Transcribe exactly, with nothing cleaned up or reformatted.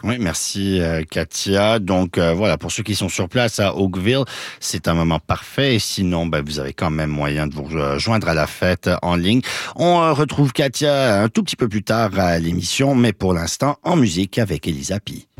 Oui, merci euh, Katia. Donc euh, voilà, pour ceux qui sont sur place à Oakville, c'est un moment parfait. Et sinon, ben, vous avez quand même moyen de vous euh, joindre à la fête en ligne. On euh, retrouve Katia un tout petit peu plus tard à l'émission, mais pour l'instant, en musique avec Elisa Pi.